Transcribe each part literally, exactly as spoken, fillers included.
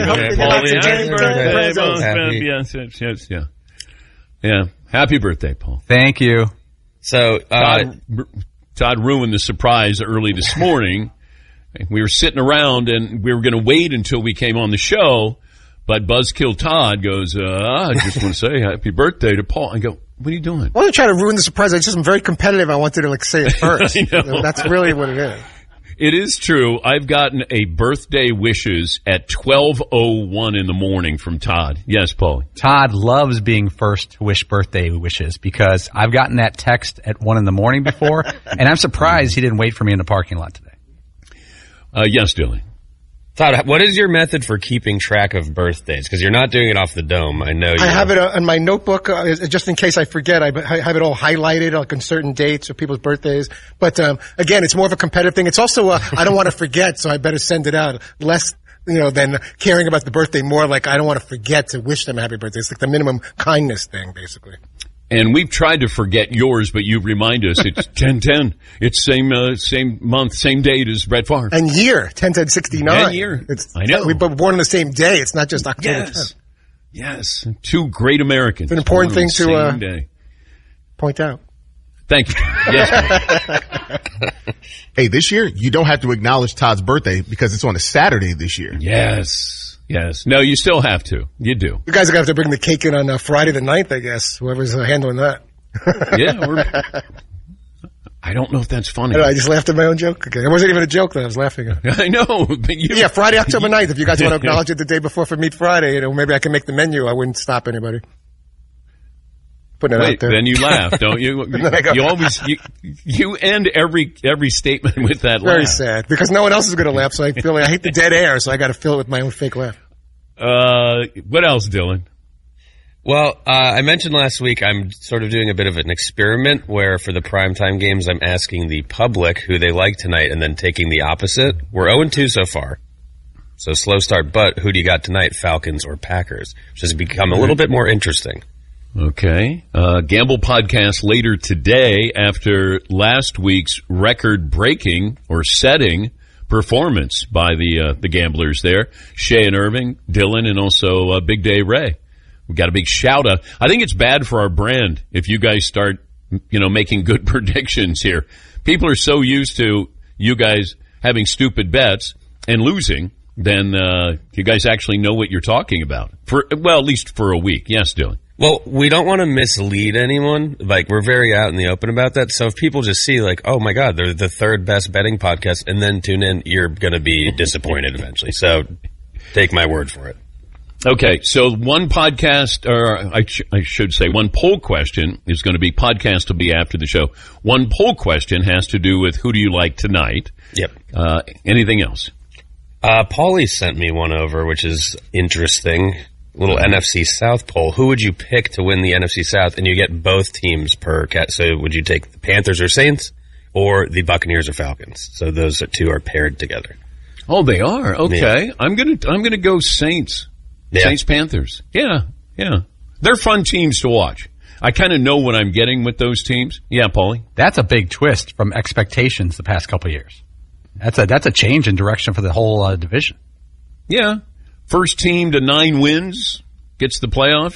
Happy birthday, Paul. Yes, yes, yes, yeah. Yeah. Happy birthday, Paul. Thank you. So, uh, Todd, Todd ruined the surprise early this morning. We were sitting around and we were going to wait until we came on the show, but Buzzkill Todd goes, uh, I just want to say happy birthday to Paul. I go, what are you doing? Why don't you try to ruin the surprise? I just am very competitive. I wanted to like say it first. That's really what it is. It is true. I've gotten a birthday wishes at twelve oh one in the morning from Todd. Yes, Paul. Todd loves being first to wish birthday wishes because I've gotten that text at one in the morning before, and I'm surprised he didn't wait for me in the parking lot today. Uh, yes, Dylan. Todd, what is your method for keeping track of birthdays? Because you're not doing it off the dome. I know you I have it uh, in my notebook, uh, just in case I forget. I, I have it all highlighted, like on certain dates of people's birthdays. But um, again, it's more of a competitive thing. It's also, uh, I don't want to forget, so I better send it out. Less, you know, than caring about the birthday. More like I don't want to forget to wish them a happy birthday. It's like the minimum kindness thing, basically. And we've tried to forget yours, but you remind us it's ten ten. It's same uh, same month, same date as Brett Favre. And year, ten ten sixty-nine. And year. It's, I know. We were born on the same day. It's not just October Yes. tenth. Yes. Two great Americans. It's an important thing to uh, day. point out. Thank you. Yes. Hey, this year, you don't have to acknowledge Todd's birthday because it's on a Saturday this year. Yes. Yes. No, you still have to. You do. You guys are going to have to bring the cake in on uh, Friday the ninth, I guess, whoever's uh, handling that. Yeah. We're, I don't know if that's funny. I, know, I just laughed at my own joke. Okay. It wasn't even a joke, though. I was laughing at. I know. But you, Yeah, Friday, October ninth. If you guys want to acknowledge it the day before for Meet Friday, you know, maybe I can make the menu. I wouldn't stop anybody. Putting it Wait, out there. then you laugh, don't you? You, go, you always you, you end every every statement with that Very laugh. sad, because no one else is going to laugh, so I feel like I hate the dead air, so I got to fill it with my own fake laugh. Uh, what else, Dylan? Well, uh, I mentioned last week I'm sort of doing a bit of an experiment where for the primetime games I'm asking the public who they like tonight and then taking the opposite. We're oh and two so far, so slow start, but who do you got tonight, Falcons or Packers? Which has become a little bit more interesting. Okay. Uh, Gamble podcast later today after last week's record-breaking or setting performance by the uh, the gamblers there. Shay and Irving, Dylan, and also uh, Big Day Ray. We've got a big shout-out. I think it's bad for our brand if you guys start, you know, making good predictions here. People are so used to you guys having stupid bets and losing, then uh, you guys actually know what you're talking about. For well, at least for a week. Yes, Dylan. Well, we don't want to mislead anyone. Like, we're very out in the open about that. So if people just see, like, oh, my God, they're the third best betting podcast, and then tune in, you're going to be disappointed eventually. So take my word for it. Okay, so one podcast, or I, sh- I should say one poll question is going to be, podcast will be after the show. One poll question has to do with who do you like tonight? Yep. Uh, anything else? Uh, Paulie sent me one over, which is interesting. Little N F C South poll. Who would you pick to win the N F C South? And you get both teams per cat. So would you take the Panthers or Saints or the Buccaneers or Falcons? So those two are paired together. Oh, they are. Okay. Yeah. I'm going to, I'm going to go Saints. Yeah. Saints Panthers. Yeah. Yeah. They're fun teams to watch. I kind of know what I'm getting with those teams. Yeah, Paulie. That's a big twist from expectations the past couple of years. That's a, that's a change in direction for the whole uh, division. Yeah. First team to nine wins gets the playoff.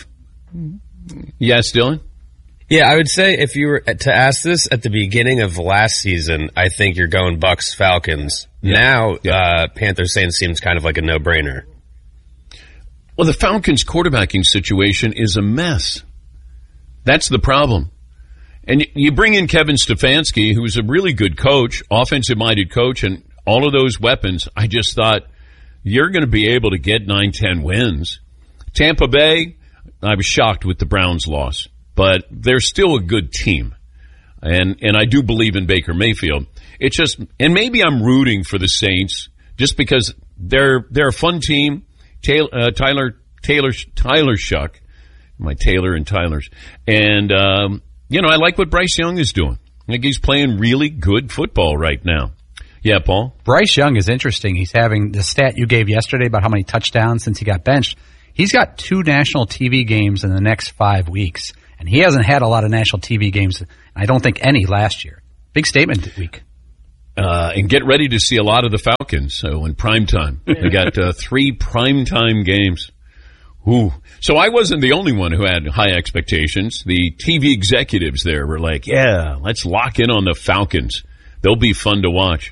Yes, Dylan? Yeah, I would say if you were to ask this at the beginning of last season, I think you're going Bucks, Falcons. Yeah. Now, yeah. Uh, Panthers, Saints seems kind of like a no-brainer. Well, the Falcons' quarterbacking situation is a mess. That's the problem. And you bring in Kevin Stefanski, who's a really good coach, offensive-minded coach, and all of those weapons. I just thought, you're going to be able to get nine, ten wins. Tampa Bay, I was shocked with the Browns' loss, but they're still a good team. And and I do believe in Baker Mayfield. It's just, and maybe I'm rooting for the Saints just because they're they're a fun team. Taylor, uh, Tyler, Taylor, Tyler Shuck, my Taylor and Tyler's. And, um, you know, I like what Bryce Young is doing. I think he's playing really good football right now. Yeah, Paul? Bryce Young is interesting. He's having the stat you gave yesterday about how many touchdowns since he got benched. He's got two national T V games in the next five weeks, and he hasn't had a lot of national T V games, I don't think any last year. Big statement week. Uh, and get ready to see a lot of the Falcons. So in prime time, they got uh, three prime time games. Ooh. So I wasn't the only one who had high expectations. The T V executives there were like, yeah, let's lock in on the Falcons. They'll be fun to watch.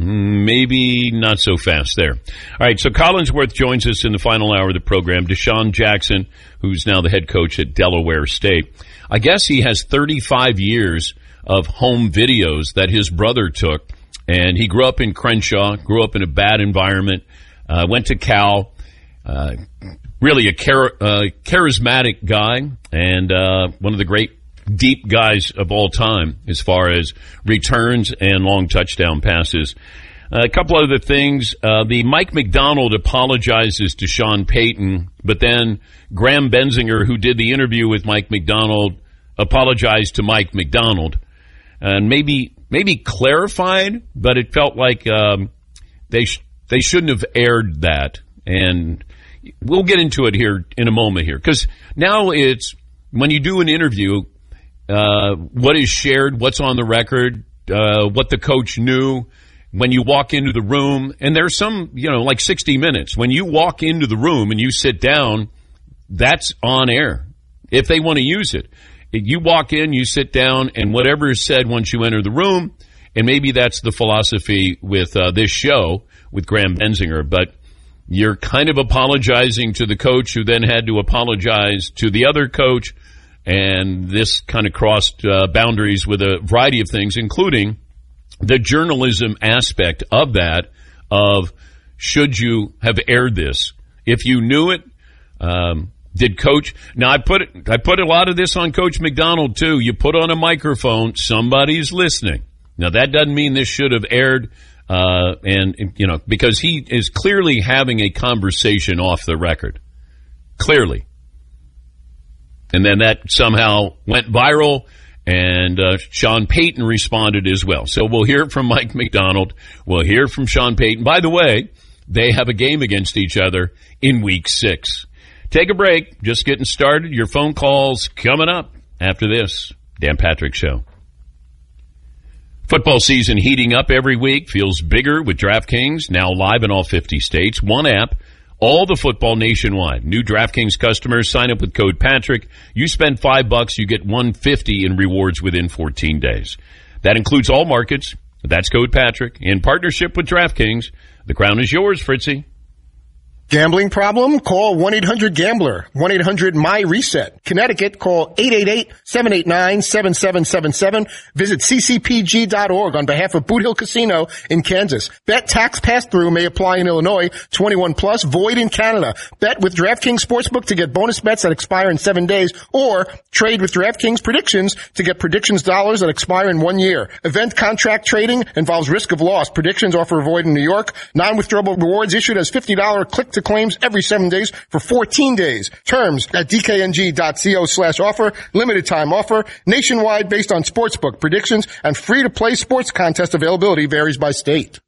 Maybe not so fast there. All right, so Collinsworth joins us in the final hour of the program. Deshaun Jackson, who's now the head coach at Delaware State. I guess he has thirty-five years of home videos that his brother took, and he grew up in Crenshaw, grew up in a bad environment, uh, went to Cal, uh, really a char- uh, charismatic guy, and uh, one of the great deep guys of all time as far as returns and long touchdown passes. Uh, a couple other things. Uh, the Mike Macdonald apologizes to Sean Payton, but then Graham Benzinger, who did the interview with Mike Macdonald, apologized to Mike Macdonald. And maybe maybe clarified, but it felt like um, they sh- they shouldn't have aired that. And we'll get into it here in a moment here, because now it's when you do an interview, uh, what is shared, what's on the record, uh, what the coach knew when you walk into the room. And there's some, you know, like sixty minutes. When you walk into the room and you sit down, that's on air if they want to use it. You walk in, you sit down, and whatever is said once you enter the room, and maybe that's the philosophy with uh, this show with Graham Benzinger, but you're kind of apologizing to the coach who then had to apologize to the other coach, and this kind of crossed uh, boundaries with a variety of things, including the journalism aspect of that, of should you have aired this? If you knew it, um, did Coach, now I put it, I put a lot of this on Coach Macdonald too. You put on a microphone, somebody's listening. Now that doesn't mean this should have aired, uh, and, you know, because he is clearly having a conversation off the record. Clearly. And then that somehow went viral, and uh, Sean Payton responded as well. So we'll hear from Mike Macdonald. We'll hear from Sean Payton. By the way, they have a game against each other in week six. Take a break. Just getting started. Your phone calls coming up after this. Dan Patrick Show. Football season heating up every week. Feels bigger with DraftKings, now live in all fifty states. One app, all the football nationwide. New DraftKings customers sign up with code Patrick. You spend five bucks, you get one fifty in rewards within fourteen days. That includes all markets. That's code Patrick. In partnership with DraftKings, the crown is yours, Fritzy. Gambling problem? Call one eight hundred gambler. one eight hundred my reset. Connecticut, call eight eight eight, seven eight nine, seven seven seven seven. Visit c c p g dot org on behalf of Boot Hill Casino in Kansas. Bet tax pass-through may apply in Illinois. twenty-one plus, void in Canada. Bet with DraftKings Sportsbook to get bonus bets that expire in seven days, or trade with DraftKings Predictions to get predictions dollars that expire in one year. Event contract trading involves risk of loss. Predictions offer void in New York. Non-withdrawable rewards issued as fifty dollars click to claims every seven days for fourteen days. Terms at d k n g dot co slash offer. Limited time offer. Nationwide based on sportsbook predictions, and free to play sports contest availability varies by state.